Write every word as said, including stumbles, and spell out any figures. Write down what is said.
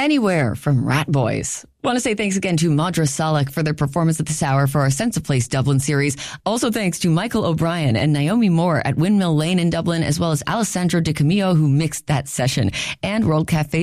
Anywhere from Rat Boys. Want to say thanks again to Madra Salek for their performance at this hour for our Sense of Place Dublin series. Also thanks to Michael O'Brien and Naomi Moore at Windmill Lane in Dublin, as well as Alessandro Di Camillo, who mixed that session, and World Cafe